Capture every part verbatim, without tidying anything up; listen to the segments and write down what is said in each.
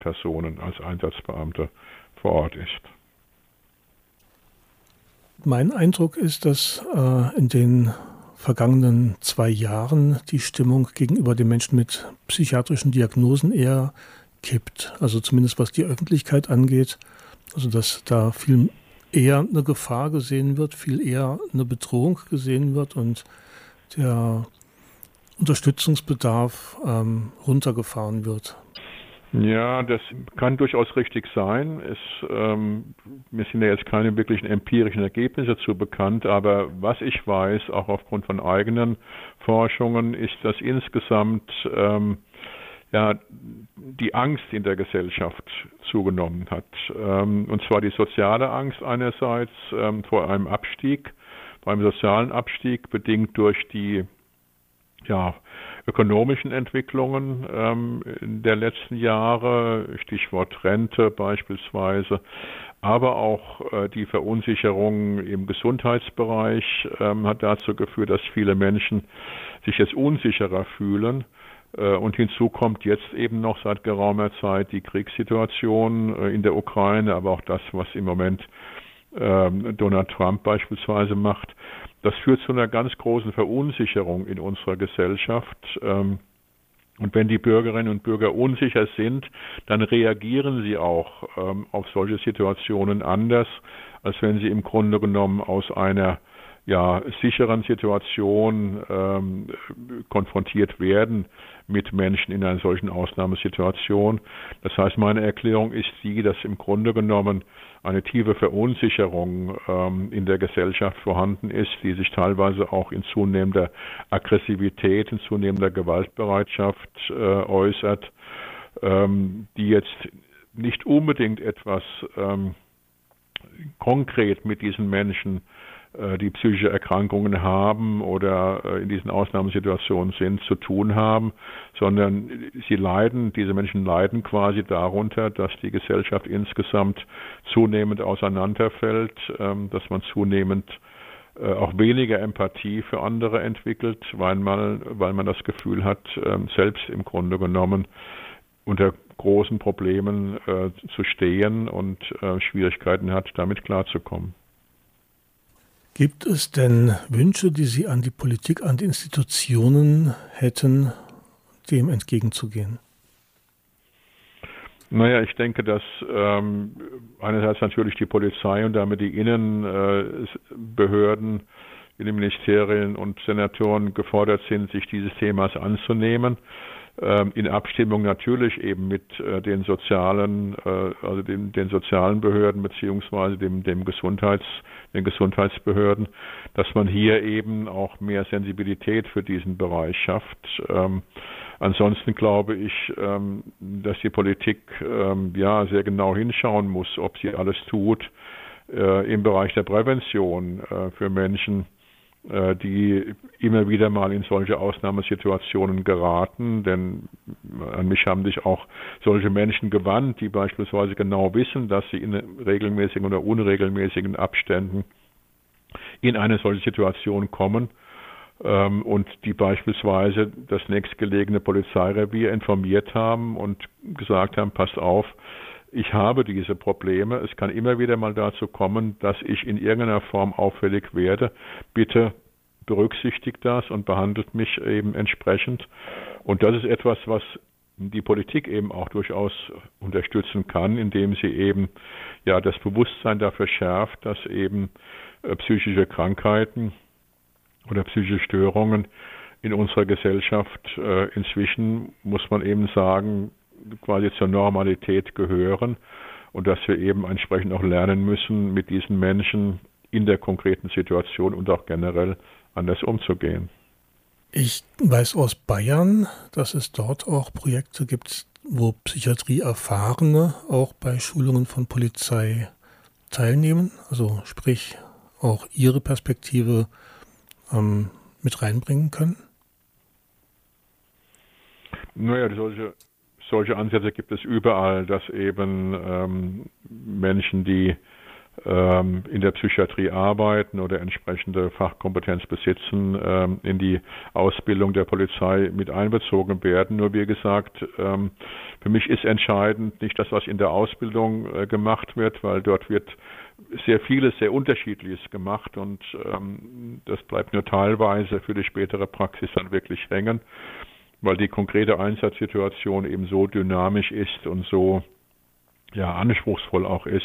Personen als Einsatzbeamte vor Ort ist. Mein Eindruck ist, dass äh, in den vergangenen zwei Jahren die Stimmung gegenüber den Menschen mit psychiatrischen Diagnosen eher kippt. Also zumindest was die Öffentlichkeit angeht. Also dass da viel eher eine Gefahr gesehen wird, viel eher eine Bedrohung gesehen wird und der Unterstützungsbedarf ähm, runtergefahren wird. Ja, das kann durchaus richtig sein. Es, ähm, mir sind ja jetzt keine wirklichen empirischen Ergebnisse dazu bekannt, aber was ich weiß, auch aufgrund von eigenen Forschungen, ist, dass insgesamt ähm, ja, die Angst in der Gesellschaft zugenommen hat. Ähm, und zwar die soziale Angst einerseits ähm, vor einem Abstieg, vor einem sozialen Abstieg, bedingt durch die ja, ökonomischen Entwicklungen ähm, der letzten Jahre, Stichwort Rente beispielsweise, aber auch äh, die Verunsicherung im Gesundheitsbereich ähm, hat dazu geführt, dass viele Menschen sich jetzt unsicherer fühlen. Äh, und hinzu kommt jetzt eben noch seit geraumer Zeit die Kriegssituation äh, in der Ukraine, aber auch das, was im Moment ähm, Donald Trump beispielsweise macht. Das führt zu einer ganz großen Verunsicherung in unserer Gesellschaft. Und wenn die Bürgerinnen und Bürger unsicher sind, dann reagieren sie auch auf solche Situationen anders, als wenn sie im Grunde genommen aus einer ja, sicheren Situation ähm, konfrontiert werden mit Menschen in einer solchen Ausnahmesituation. Das heißt, meine Erklärung ist die, dass im Grunde genommen eine tiefe Verunsicherung ähm, in der Gesellschaft vorhanden ist, die sich teilweise auch in zunehmender Aggressivität, in zunehmender Gewaltbereitschaft äh, äußert, ähm, die jetzt nicht unbedingt etwas ähm, konkret mit diesen Menschen, die psychische Erkrankungen haben oder in diesen Ausnahmesituationen sind, zu tun haben, sondern sie leiden, diese Menschen leiden quasi darunter, dass die Gesellschaft insgesamt zunehmend auseinanderfällt, dass man zunehmend auch weniger Empathie für andere entwickelt, weil man, weil man das Gefühl hat, selbst im Grunde genommen unter großen Problemen zu stehen und Schwierigkeiten hat, damit klarzukommen. Gibt es denn Wünsche, die Sie an die Politik, an die Institutionen hätten, dem entgegenzugehen? Naja, ich denke, dass ähm, einerseits natürlich die Polizei und damit die Innenbehörden in den Ministerien und Senatoren gefordert sind, sich dieses Themas anzunehmen. In Abstimmung natürlich eben mit äh, den sozialen, äh, also den, den sozialen Behörden beziehungsweise dem, dem Gesundheits, den Gesundheitsbehörden, dass man hier eben auch mehr Sensibilität für diesen Bereich schafft. Ähm, ansonsten glaube ich, ähm, dass die Politik ähm, ja sehr genau hinschauen muss, ob sie alles tut äh, im Bereich der Prävention äh, für Menschen, die immer wieder mal in solche Ausnahmesituationen geraten, denn an mich haben sich auch solche Menschen gewandt, die beispielsweise genau wissen, dass sie in regelmäßigen oder unregelmäßigen Abständen in eine solche Situation kommen und die beispielsweise das nächstgelegene Polizeirevier informiert haben und gesagt haben, passt auf, ich habe diese Probleme, es kann immer wieder mal dazu kommen, dass ich in irgendeiner Form auffällig werde. Bitte berücksichtigt das und behandelt mich eben entsprechend. Und das ist etwas, was die Politik eben auch durchaus unterstützen kann, indem sie eben ja das Bewusstsein dafür schärft, dass eben äh, psychische Krankheiten oder psychische Störungen in unserer Gesellschaft äh, inzwischen, muss man eben sagen, quasi zur Normalität gehören und dass wir eben entsprechend auch lernen müssen, mit diesen Menschen in der konkreten Situation und auch generell anders umzugehen. Ich weiß aus Bayern, dass es dort auch Projekte gibt, wo Psychiatrie-Erfahrene auch bei Schulungen von Polizei teilnehmen, also sprich auch ihre Perspektive ähm, mit reinbringen können. Naja, solche Solche Ansätze gibt es überall, dass eben ähm, Menschen, die ähm, in der Psychiatrie arbeiten oder entsprechende Fachkompetenz besitzen, ähm, in die Ausbildung der Polizei mit einbezogen werden. Nur wie gesagt, ähm, für mich ist entscheidend nicht das, was in der Ausbildung äh, gemacht wird, weil dort wird sehr vieles, sehr Unterschiedliches gemacht und ähm, das bleibt nur teilweise für die spätere Praxis dann wirklich hängen, weil die konkrete Einsatzsituation eben so dynamisch ist und so ja anspruchsvoll auch ist,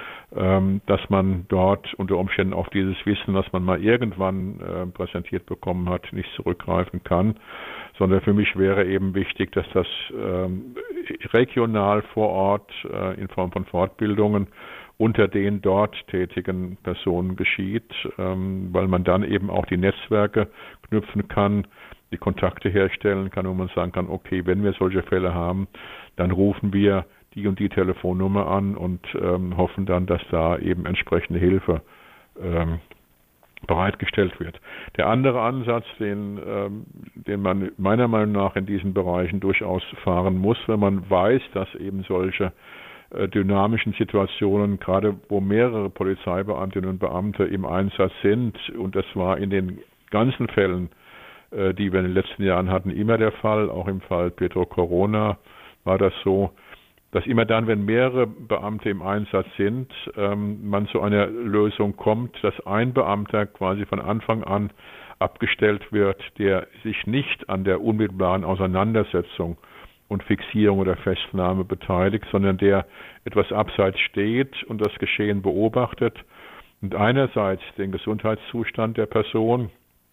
ähm, dass man dort unter Umständen auf dieses Wissen, was man mal irgendwann äh, präsentiert bekommen hat, nicht zurückgreifen kann, sondern für mich wäre eben wichtig, dass das ähm, regional vor Ort äh, in Form von Fortbildungen unter den dort tätigen Personen geschieht, ähm, weil man dann eben auch die Netzwerke knüpfen kann, die Kontakte herstellen kann, wo man sagen kann, okay, wenn wir solche Fälle haben, dann rufen wir die und die Telefonnummer an und ähm, hoffen dann, dass da eben entsprechende Hilfe ähm, bereitgestellt wird. Der andere Ansatz, den, ähm, den man meiner Meinung nach in diesen Bereichen durchaus fahren muss, wenn man weiß, dass eben solche äh, dynamischen Situationen, gerade wo mehrere Polizeibeamtinnen und Beamte im Einsatz sind, und das war in den ganzen Fällen, äh, die wir in den letzten Jahren hatten, immer der Fall, auch im Fall Pedro Corona war das so, dass immer dann, wenn mehrere Beamte im Einsatz sind, ähm, man zu einer Lösung kommt, dass ein Beamter quasi von Anfang an abgestellt wird, der sich nicht an der unmittelbaren Auseinandersetzung und Fixierung oder Festnahme beteiligt, sondern der etwas abseits steht und das Geschehen beobachtet und einerseits den Gesundheitszustand der Person,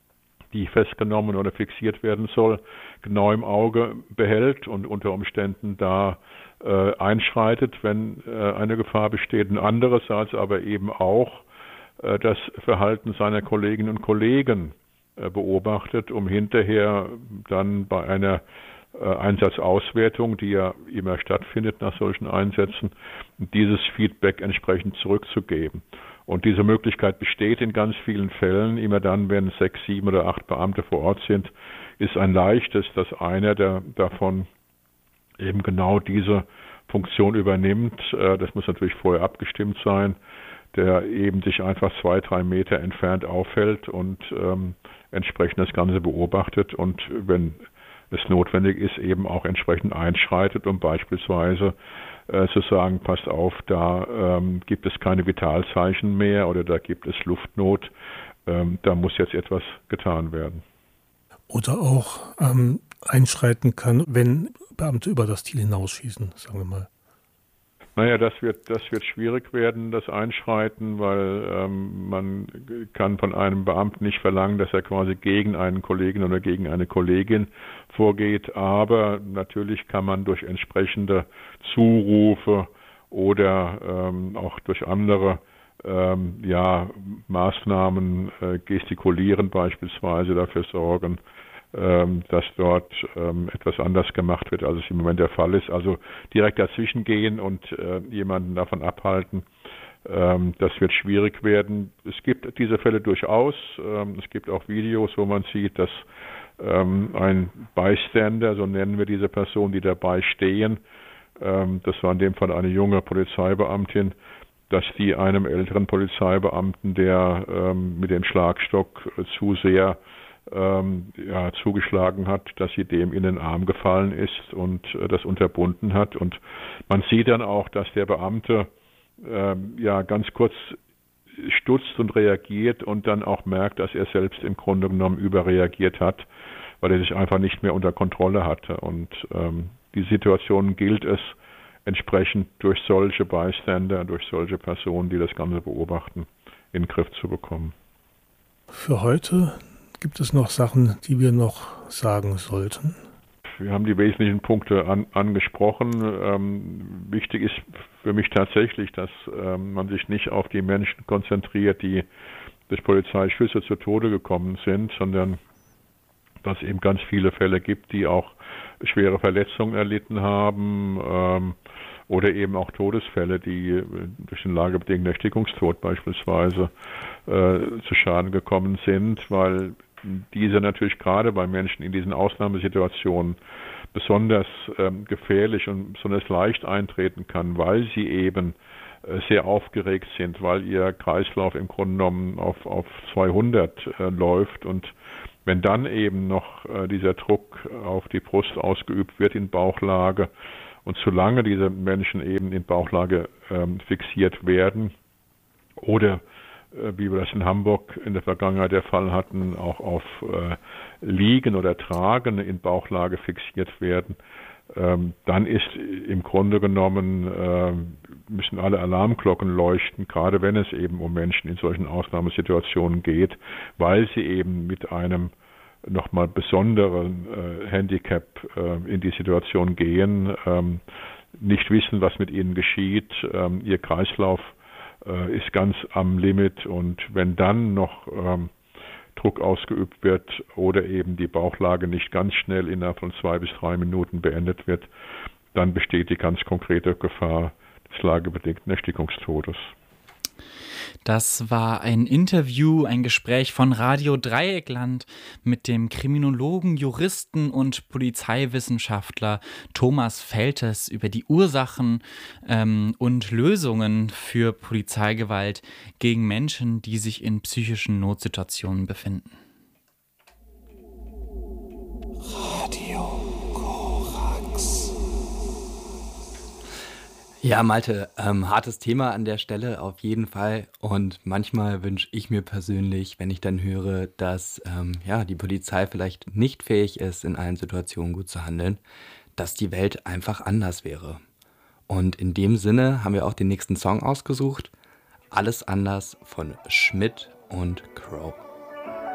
die festgenommen oder fixiert werden soll, genau im Auge behält und unter Umständen da äh, einschreitet, wenn äh, eine Gefahr besteht. Und andererseits aber eben auch äh, das Verhalten seiner Kolleginnen und Kollegen äh, beobachtet, um hinterher dann bei einer äh, Einsatzauswertung, die ja immer stattfindet nach solchen Einsätzen, dieses Feedback entsprechend zurückzugeben. Und diese Möglichkeit besteht in ganz vielen Fällen. Immer dann, wenn sechs, sieben oder acht Beamte vor Ort sind, ist ein leichtes, dass einer der, davon eben genau diese Funktion übernimmt. Das muss natürlich vorher abgestimmt sein, der eben sich einfach zwei, drei Meter entfernt aufhält und ähm, entsprechend das Ganze beobachtet und wenn es notwendig ist, eben auch entsprechend einschreitet, um beispielsweise äh, zu sagen, passt auf, da ähm, gibt es keine Vitalzeichen mehr oder da gibt es Luftnot, ähm, da muss jetzt etwas getan werden. Oder auch ähm, einschreiten kann, wenn Beamte über das Ziel hinausschießen, sagen wir mal. Naja, das wird, das wird schwierig werden, das Einschreiten, weil ähm, man kann von einem Beamten nicht verlangen, dass er quasi gegen einen Kollegen oder gegen eine Kollegin vorgeht, aber natürlich kann man durch entsprechende Zurufe oder ähm, auch durch andere ähm, ja, Maßnahmen äh, gestikulieren beispielsweise dafür sorgen, dass dort ähm, etwas anders gemacht wird, als es im Moment der Fall ist. Also direkt dazwischen gehen und äh, jemanden davon abhalten, ähm, das wird schwierig werden. Es gibt diese Fälle durchaus. Ähm, es gibt auch Videos, wo man sieht, dass ähm, ein Bystander, so nennen wir diese Personen, die dabei stehen, ähm, das war in dem Fall eine junge Polizeibeamtin, dass die einem älteren Polizeibeamten, der ähm, mit dem Schlagstock äh, zu sehr Ähm, ja, zugeschlagen hat, dass sie dem in den Arm gefallen ist und äh, das unterbunden hat. Und man sieht dann auch, dass der Beamte äh, ja ganz kurz stutzt und reagiert und dann auch merkt, dass er selbst im Grunde genommen überreagiert hat, weil er sich einfach nicht mehr unter Kontrolle hatte. Und ähm, die Situation gilt es entsprechend durch solche Bystander, durch solche Personen, die das Ganze beobachten, in den Griff zu bekommen. Für heute gibt es noch Sachen, die wir noch sagen sollten? Wir haben die wesentlichen Punkte an, angesprochen. Ähm, wichtig ist für mich tatsächlich, dass ähm, man sich nicht auf die Menschen konzentriert, die durch Polizeischüsse zu Tode gekommen sind, sondern dass es eben ganz viele Fälle gibt, die auch schwere Verletzungen erlitten haben ähm, oder eben auch Todesfälle, die durch den lagerbedingten Erstickungstod beispielsweise äh, zu Schaden gekommen sind, weil diese natürlich gerade bei Menschen in diesen Ausnahmesituationen besonders ähm, gefährlich und besonders leicht eintreten kann, weil sie eben äh, sehr aufgeregt sind, weil ihr Kreislauf im Grunde genommen auf, auf zweihundert äh, läuft. Und wenn dann eben noch äh, dieser Druck auf die Brust ausgeübt wird in Bauchlage und solange diese Menschen eben in Bauchlage ähm, fixiert werden oder äh, wie wir das in Hamburg in der Vergangenheit der Fall hatten, auch auf äh, Liegen oder Tragen in Bauchlage fixiert werden, ähm, dann ist im Grunde genommen, äh, müssen alle Alarmglocken leuchten, gerade wenn es eben um Menschen in solchen Ausnahmesituationen geht, weil sie eben mit einem nochmal besonderen äh, Handicap äh, in die Situation gehen, ähm, nicht wissen, was mit ihnen geschieht, ähm, ihr Kreislauf äh, ist ganz am Limit und wenn dann noch ähm, Druck ausgeübt wird oder eben die Bauchlage nicht ganz schnell innerhalb von zwei bis drei Minuten beendet wird, dann besteht die ganz konkrete Gefahr des lagebedingten Erstickungstodes. Das war ein Interview, ein Gespräch von Radio Dreieckland mit dem Kriminologen, Juristen und Polizeiwissenschaftler Thomas Feltes über die Ursachen ähm, und Lösungen für Polizeigewalt gegen Menschen, die sich in psychischen Notsituationen befinden. Radio Korax. Ja, Malte, ähm, hartes Thema an der Stelle auf jeden Fall. Und manchmal wünsche ich mir persönlich, wenn ich dann höre, dass ähm, ja, die Polizei vielleicht nicht fähig ist, in allen Situationen gut zu handeln, dass die Welt einfach anders wäre. Und in dem Sinne haben wir auch den nächsten Song ausgesucht. Alles anders von Schmidt und Crow.